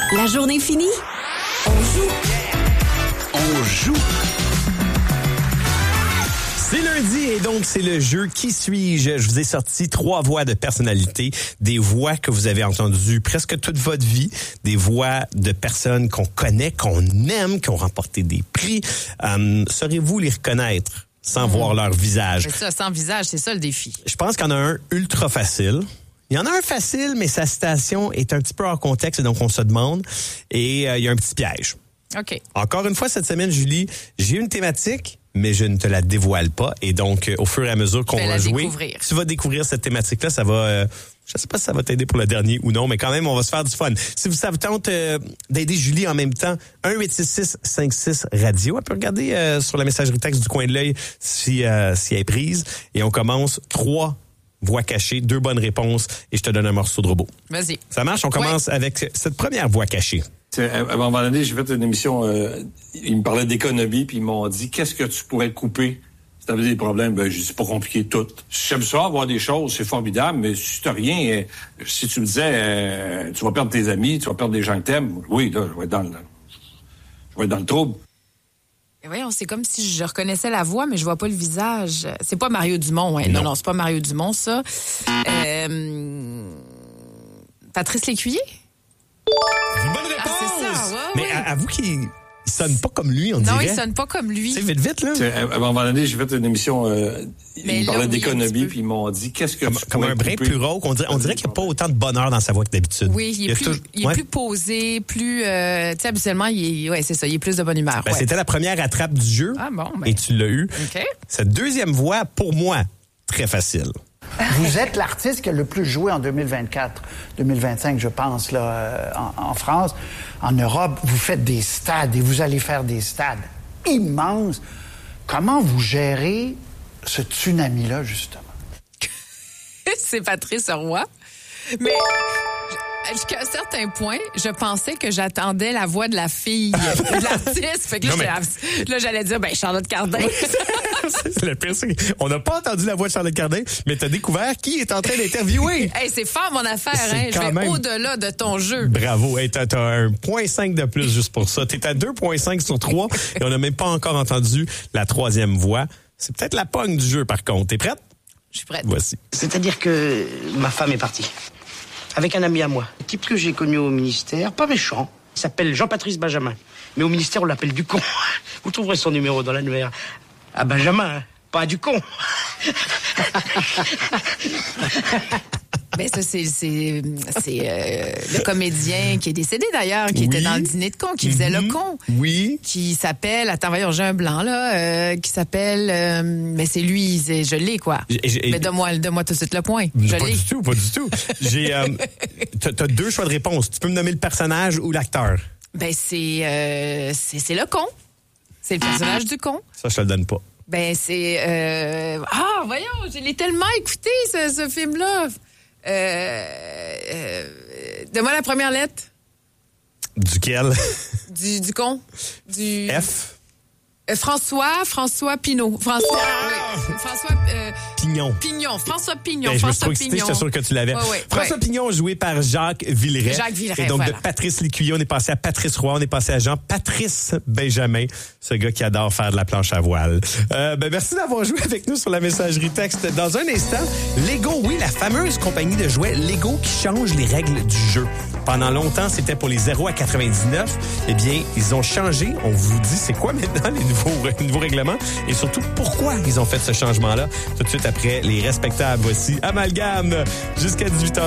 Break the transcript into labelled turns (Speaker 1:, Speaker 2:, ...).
Speaker 1: La journée finie, on joue.
Speaker 2: On joue.
Speaker 3: C'est lundi et donc c'est le jeu Qui suis-je? Je vous ai sorti 3 voix de personnalité, des voix que vous avez entendues presque toute votre vie, des voix de personnes qu'on connaît, qu'on aime, qui ont remporté des prix. Saurez-vous les reconnaître sans voir leur visage?
Speaker 4: C'est ça, sans visage, c'est ça le défi.
Speaker 3: Je pense qu'il y en a un ultra facile. Il y en a un facile, mais sa citation est un petit peu hors contexte et donc on se demande. Et il y a un petit piège.
Speaker 4: OK.
Speaker 3: Encore une fois, cette semaine, Julie, j'ai une thématique, mais je ne te la dévoile pas. Et donc, au fur et à mesure qu'on va jouer, tu vas découvrir cette thématique-là. Ça va... je sais pas si ça va t'aider pour le dernier ou non, mais quand même, on va se faire du fun. Si ça vous tente d'aider Julie en même temps, 1-866-56-radio. Elle peut regarder sur la messagerie texte du coin de l'œil si elle est prise. Et on commence 3 voix cachées, 2 bonnes réponses et je te donne un morceau de robot.
Speaker 4: Vas-y.
Speaker 3: Ça marche? On commence avec cette première voix cachée.
Speaker 5: À un moment donné, j'ai fait une émission, ils me parlaient d'économie, puis ils m'ont dit, qu'est-ce que tu pourrais couper si t'avais des problèmes? Ben, j'ai dit, c'est pas compliqué, tout. J'aime ça, avoir des choses, c'est formidable, mais si t'as rien, si tu me disais, tu vas perdre tes amis, tu vas perdre des gens que t'aimes, oui, là, je vais être dans le trouble.
Speaker 4: Et voyons, c'est comme si je reconnaissais la voix, mais je vois pas le visage. C'est pas Mario Dumont, hein? Non, c'est pas Mario Dumont, ça. Patrice Lécuyer?
Speaker 3: Une bonne réponse!
Speaker 4: C'est ça, ouais,
Speaker 3: mais avoue qu'il sonne pas comme lui, on dirait.
Speaker 4: Non, il sonne pas comme lui.
Speaker 3: C'est vite, là.
Speaker 5: À un moment donné, j'ai fait une émission, ils me parlaient d'économie, puis ils m'ont dit, qu'est-ce que tu pourrais
Speaker 3: comme un brin plus rauque. On dirait qu'il n'y a pas autant de bonheur dans sa voix que d'habitude.
Speaker 4: Oui, il est plus posé, plus... tu sais, habituellement, c'est ça, il est plus de bonne humeur.
Speaker 3: Ben, c'était la première attrape du jeu.
Speaker 4: Ah bon,
Speaker 3: et tu l'as eu.
Speaker 4: OK.
Speaker 3: Cette deuxième voix, pour moi, très facile.
Speaker 6: Vous êtes l'artiste qui a le plus joué en 2024, 2025, je pense, là, en France. En Europe, vous faites des stades et vous allez faire des stades immenses. Comment vous gérez ce tsunami-là, justement?
Speaker 4: C'est Patrice Roy. Mais... jusqu'à un certain point, je pensais que j'attendais la voix de la fille de l'artiste. Fait que là, j'allais dire, Charlotte Cardin.
Speaker 3: C'est le pire. On n'a pas entendu la voix de Charlotte Cardin, mais t'as découvert qui est en train d'interviewer.
Speaker 4: Hey, c'est fort, mon affaire, hein. Je vais au-delà de ton jeu.
Speaker 3: Bravo. Hey, t'as 1,5 de plus juste pour ça. T'es à 2,5 sur 3 et on n'a même pas encore entendu la 3e voix. C'est peut-être la pogne du jeu, par contre. T'es prête?
Speaker 4: Je suis prête.
Speaker 3: Voici.
Speaker 7: C'est-à-dire que ma femme est partie. Avec un ami à moi, un type que j'ai connu au ministère, pas méchant. Il s'appelle Jean-Patrice Benjamin. Mais au ministère, on l'appelle Ducon. Vous trouverez son numéro dans l'annuaire. À Benjamin, hein, pas à Ducon.
Speaker 4: Ça, c'est le comédien qui est décédé, d'ailleurs, qui était dans le dîner de con, qui faisait le con.
Speaker 3: Oui.
Speaker 4: Qui s'appelle, attends, voyons, j'ai un blanc, là, qui s'appelle, mais c'est lui, je l'ai, quoi. Mais donne-moi tout de suite le point. Je l'ai.
Speaker 3: Pas du tout. T'as 2 choix de réponse. Tu peux me nommer le personnage ou l'acteur.
Speaker 4: C'est le con. C'est le personnage du con.
Speaker 3: Ça, je te le donne pas.
Speaker 4: Voyons, je l'ai tellement écouté, ce film-là. Donne-moi la première lettre.
Speaker 3: Duquel?
Speaker 4: Du con.
Speaker 3: F.
Speaker 4: François Pinault. François
Speaker 3: Pignon.
Speaker 4: François Pignon.
Speaker 3: Je me suis trop excité, j'étais sûr que tu l'avais. François Pignon, joué par Jacques Villeray. Et donc, de Patrice Lécuyer, on est passé à Patrice Roy, on est passé à Jean-Patrice Benjamin, ce gars qui adore faire de la planche à voile. Merci d'avoir joué avec nous sur la messagerie texte. Dans un instant, Lego, oui, la fameuse compagnie de jouets Lego qui change les règles du jeu. Pendant longtemps, c'était pour les 0 à 99. Eh bien, ils ont changé. On vous dit c'est quoi maintenant les nouveaux règlements et surtout pourquoi ils ont fait ce changement-là. Tout de suite après les respectables, voici Amalgame jusqu'à 18h.